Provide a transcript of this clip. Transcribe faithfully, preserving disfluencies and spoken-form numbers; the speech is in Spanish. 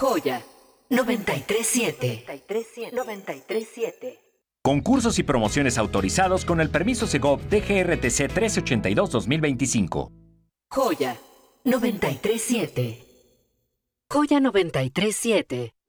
Joya noventa y tres siete. noventa y tres siete. Concursos y promociones autorizados con el permiso Segov D G R T C trescientos ochenta y dos guión dos mil veinticinco. Joya noventa y tres siete. Joya noventa y tres siete.